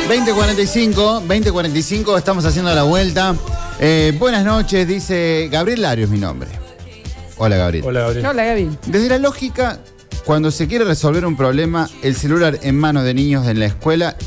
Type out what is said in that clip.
20:45, estamos haciendo la vuelta. Buenas noches, dice Gabriel Lario es mi nombre. Hola, Gabriel. Hola, Gabriel. Hola, Gaby. Desde la lógica, cuando se quiere resolver un problema, el celular en manos de niños en la escuela